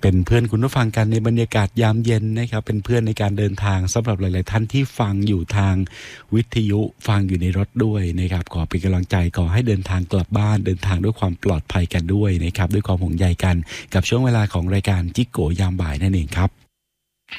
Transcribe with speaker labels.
Speaker 1: เป็นเพื่อนคุณผู้ฟังกันในบรรยากาศยามเย็นนะครับเป็นเพื่อนในการเดินทางสำหรับหลายๆท่านที่ฟังอยู่ทางวิทยุฟังอยู่ในรถด้วยนะครับขอเป็นกำลังใจขอให้เดินทางกลับบ้านเดินทางด้วยความปลอดภัยกันด้วยนะครับด้วยความห่วงใยกันกับช่วงเวลาของรายการจิกโกยามบ่ายนั่นเองครับ